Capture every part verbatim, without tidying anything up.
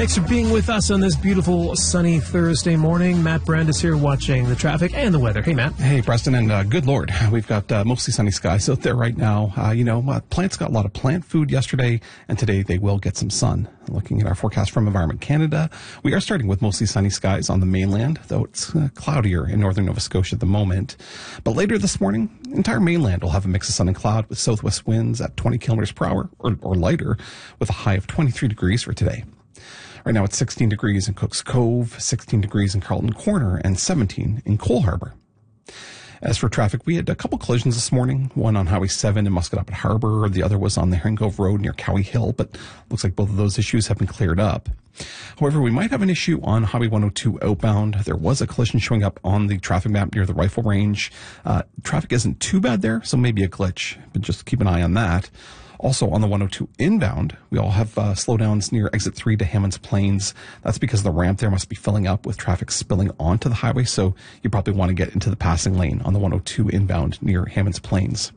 Thanks for being with us on this beautiful sunny Thursday morning. Matt Brandis here watching the traffic and the weather. Hey, Matt. Hey, Preston, and uh, good Lord, we've got uh, mostly sunny skies out there right now. Uh, you know, uh, plants got a lot of plant food yesterday, and today they will get some sun. Looking at our forecast from Environment Canada, we are starting with mostly sunny skies on the mainland, though it's uh, cloudier in northern Nova Scotia at the moment. But later this morning, the entire mainland will have a mix of sun and cloud with southwest winds at twenty kilometers per hour or, or lighter, with a high of twenty-three degrees for today. Right now it's sixteen degrees in Cooks Cove, sixteen degrees in Carlton Corner, and seventeen in Cole Harbour. As for traffic, we had a couple collisions this morning, one on Highway seven in Muscatupet Harbour, the other was on the Herring Cove Road near Cowie Hill, but looks like both of those issues have been cleared up. However, we might have an issue on Highway one oh two outbound. There was a collision showing up on the traffic map near the rifle range. Uh, traffic isn't too bad there, so maybe a glitch, but just keep an eye on that. Also, on the one oh two inbound, we all have uh, slowdowns near exit three to Hammonds Plains. That's because the ramp there must be filling up with traffic spilling onto the highway, so you probably want to get into the passing lane on the one oh two inbound near Hammonds Plains.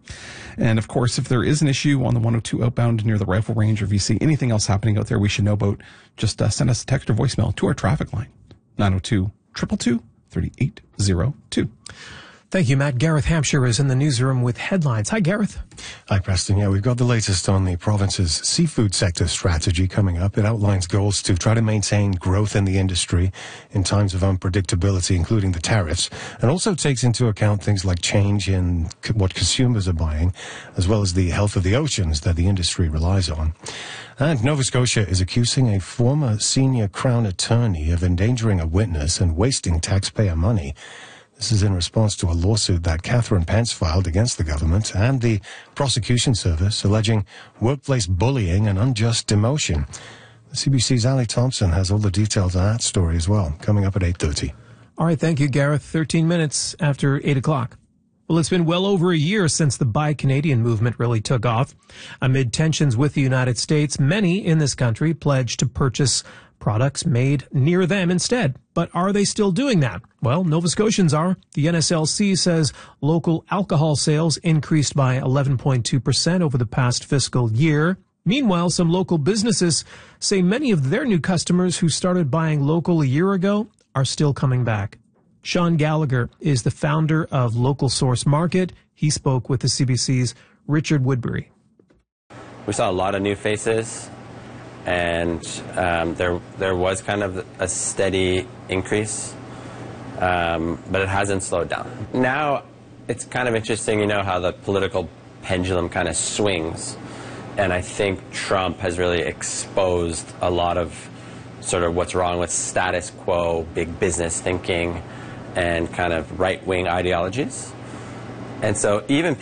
And, of course, if there is an issue on the one oh two outbound near the rifle range, or if you see anything else happening out there we should know about, just uh, send us a text or voicemail to our traffic line, nine oh two, two two two, three eight zero two. Thank you, Matt. Gareth Hampshire is in the newsroom with headlines. Hi, Gareth. Hi, Preston. Yeah, we've got the latest on the province's seafood sector strategy coming up. It outlines goals to try to maintain growth in the industry in times of unpredictability, including the tariffs, and also takes into account things like change in what consumers are buying, as well as the health of the oceans that the industry relies on. And Nova Scotia is accusing a former senior Crown attorney of endangering a witness and wasting taxpayer money. This is in response to a lawsuit that Catherine Pence filed against the government and the prosecution service, alleging workplace bullying and unjust demotion. The C B C's Ali Thompson has all the details on that story as well, coming up at eight thirty. All right, thank you, Gareth. thirteen minutes after eight o'clock. Well, it's been well over a year since the Buy Canadian movement really took off. Amid tensions with the United States, many in this country pledged to purchase products made near them instead. But are they still doing that? Well, Nova Scotians are. The N S L C says local alcohol sales increased by eleven point two percent over the past fiscal year. Meanwhile, some local businesses say many of their new customers who started buying local a year ago are still coming back. Sean Gallagher is the founder of Local Source Market. He spoke with the C B C's Richard Woodbury. We saw a lot of new faces, and um, there there was kind of a steady increase, um, but it hasn't slowed down. Now it's kind of interesting, you know, how the political pendulum kind of swings, and I think Trump has really exposed a lot of sort of what's wrong with status quo, big business thinking, and kind of right-wing ideologies. And so even